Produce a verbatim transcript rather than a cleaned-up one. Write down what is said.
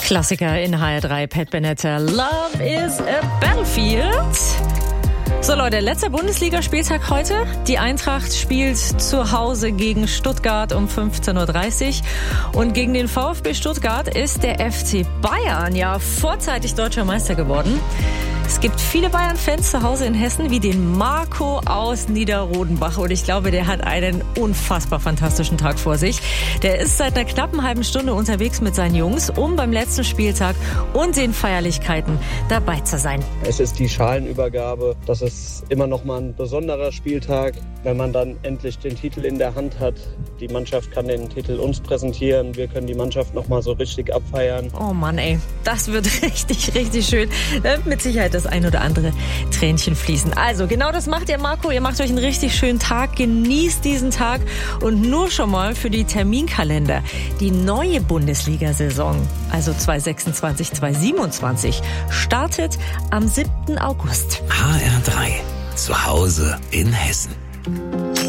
Klassiker in H R drei, Pat Benatar, Love is a Battlefield. So Leute, letzter Bundesligaspieltag heute. Die Eintracht spielt zu Hause gegen Stuttgart um fünfzehn Uhr dreißig. Und gegen den VfB Stuttgart ist der F C Bayern ja vorzeitig deutscher Meister geworden. Es gibt viele Bayern-Fans zu Hause in Hessen, wie den Marco aus Niederrodenbach. Und ich glaube, der hat einen unfassbar fantastischen Tag vor sich. Der ist seit einer knappen halben Stunde unterwegs mit seinen Jungs, um beim letzten Spieltag und den Feierlichkeiten dabei zu sein. Es ist die Schalenübergabe. Das ist immer noch mal ein besonderer Spieltag, wenn man dann endlich den Titel in der Hand hat. Die Mannschaft kann den Titel uns präsentieren. Wir können die Mannschaft noch mal so richtig abfeiern. Oh Mann, ey, das wird richtig, richtig schön. Mit Sicherheit das ein oder andere Tränchen fließen. Also genau das macht ihr, Marco. Ihr macht euch einen richtig schönen Tag. Genießt diesen Tag. Und nur schon mal für die Terminkalender. Die neue Bundesliga-Saison, also zwanzig sechsundzwanzig zwanzig siebenundzwanzig, startet am siebten August. H R drei. Zu Hause in Hessen.